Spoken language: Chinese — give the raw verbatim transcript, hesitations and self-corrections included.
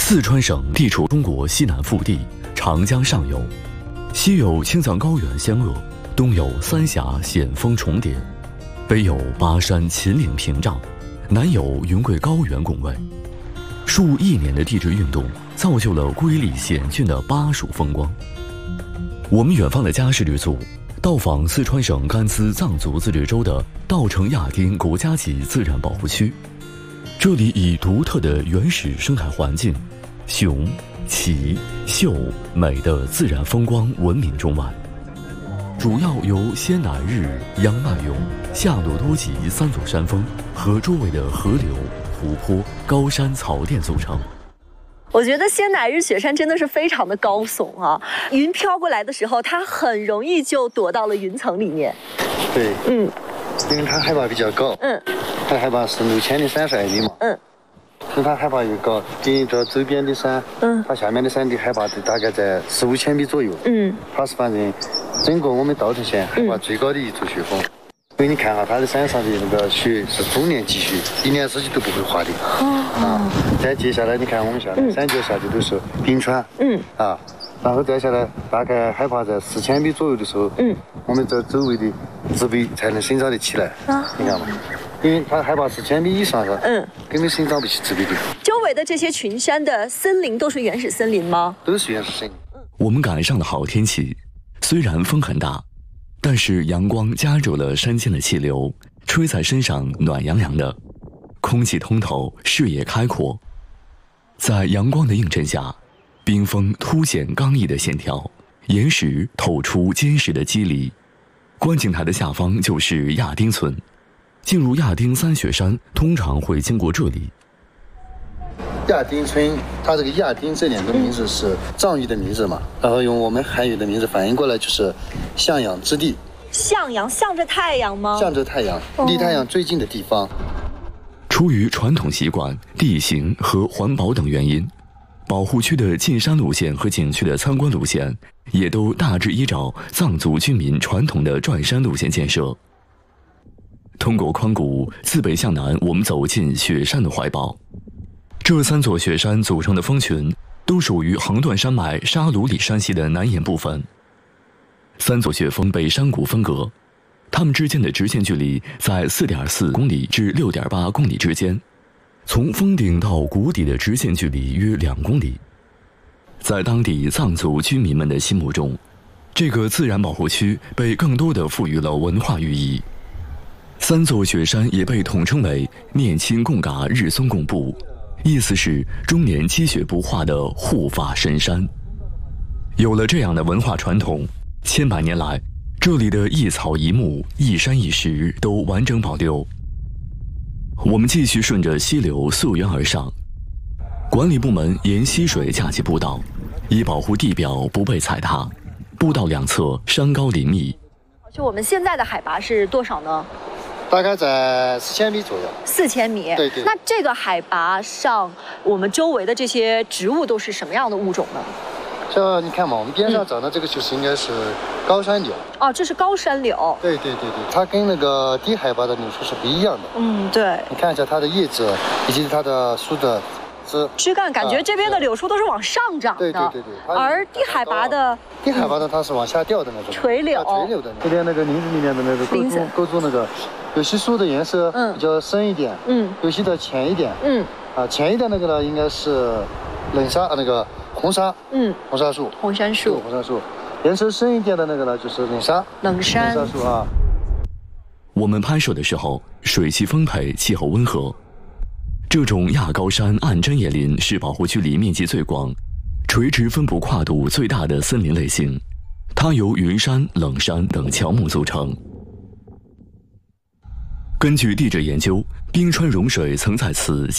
四川省地处中国西南腹地，长江上游，西有青藏高原相扼，东有三峡险峰重叠，北有巴山秦岭屏障，南有云贵高原拱卫。数亿年的地质运动，造就了瑰丽险峻的巴蜀风光。我们远方的嘉实旅组到访四川省甘孜藏族自治州的稻城亚丁国家级自然保护区。这里以独特的原始生态环境、雄、奇、秀、美的自然风光闻名中外，主要由仙乃日、央迈勇、夏诺多吉三座山峰和周围的河流、湖泊、高山草甸组成。 我觉得仙乃日雪山真的是非常的高耸啊，云飘过来的时候，它很容易就躲到了云层里面。 对， 嗯， 因为它海拔比较高， 嗯， 它海拔是六千零三十二米嘛， 嗯， 所以它海拔越高，离着周边的山， 嗯， 它下面的山的海拔都大概在四五千米左右，嗯，它是反正整个我们稻城县海拔最高的一座雪峰。所以你看哈，它的山上的那个雪是终年积雪，一年四季都不会化的。哦、啊，再接下来你看我们下面、嗯、山脚下的都是冰川。嗯。啊，然后再下来大概海拔在四千米左右的时候，嗯，我们这周围的植被才能生长得起来。啊，你看嘛，因为它海拔四千米以上的，嗯，根本生长不起植被的。 周围的这些群山的森林都是原始森林吗？ 都是原始森林。 我们赶上了好天气，虽然风很大。但是阳光加热了山间的气流，吹在身上暖洋洋的，空气通透，视野开阔。在阳光的映衬下，冰峰凸显刚毅的线条，岩石透出坚实的肌理。观景台的下方就是亚丁村，进入亚丁三雪山通常会经过这里。 亚丁村，它这个亚丁这两个名字是藏语的名字嘛，然后用我们汉语的名字翻译过来就是向阳之地。 向阳，向着太阳吗？ 向着太阳，离太阳最近的地方。 出于传统习惯、地形和环保等原因，保护区的进山路线和景区的参观路线也都大致依照藏族居民传统的转山路线建设。通过宽谷，自北向南，我们走进雪山的怀抱。这三座雪山组成的峰群都属于横断山脉沙鲁里山系的南沿部分。三座雪峰被山谷分隔，它们之间的直线距离在 四点四公里至 六点八公里之间，从峰顶到谷底的直线距离约两公里。在当地藏族居民们的心目中，这个自然保护区被更多地赋予了文化寓意。三座雪山也被统称为念青贡嘎日松贡布，意思是终年积雪不化的护法神山。有了这样的文化传统，千百年来，这里的一草一木、一山一石都完整保留。我们继续顺着溪流溯源而上，管理部门沿溪水架起步道，以保护地表不被踩踏。步道两侧山高林密。 就我们现在的海拔是多少呢？ 大概在四千米左右。 四千米， 对对。 那这个海拔上，我们周围的这些植物都是什么样的物种呢？ 这你看嘛，我们边上长的这个就是应该是高山柳。 哦，这是高山柳。 对对对对，它跟那个低海拔的柳树是不一样的。 嗯，对。 你看一下它的叶子以及它的树的枝枝干，感觉这边的柳树都是往上长的。 对对对对。 而低海拔的， 低海拔的它是往下掉的那种。 垂柳。 垂柳的。这边那个林子里面的那个构筑构筑那个，有些树的颜色比较深一点，嗯，有些的浅一点，嗯，啊，浅一点那个呢应该是冷杉啊，那个红杉，嗯，红杉树， 红杉树， 红杉树，颜色深一点的那个呢就是冷杉， 冷杉， 冷杉树啊。 我们拍摄的时候，水汽丰沛，气候温和。这种亚高山暗针叶林是保护区里面积最广、垂直分布跨度最大的森林类型，它由云杉、冷杉等乔木组成。根据地质研究，冰川融水曾在此